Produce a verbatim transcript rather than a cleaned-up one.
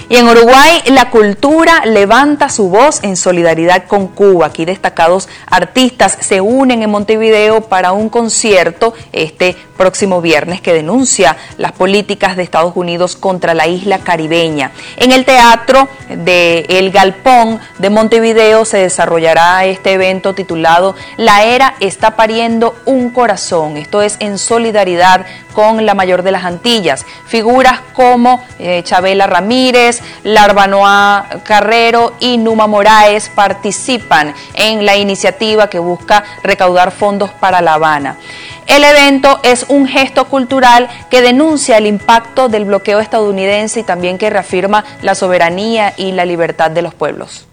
Y en Uruguay, la cultura levanta su voz en solidaridad con Cuba. Aquí destacados artistas se unen en Montevideo para un concierto este próximo viernes que denuncia las políticas de Estados Unidos contra la isla caribeña. En el Teatro de El Galpón de Montevideo se desarrollará este evento titulado La Era está pariendo un corazón. Esto es en solidaridad con la mayor de las Antillas. Figuras como eh, Chabela Ramírez, Larbanoa Carrero y Numa Moraes participan en la iniciativa que busca recaudar fondos para La Habana. El evento es un gesto cultural que denuncia el impacto del bloqueo estadounidense y también que reafirma la soberanía y la libertad de los pueblos.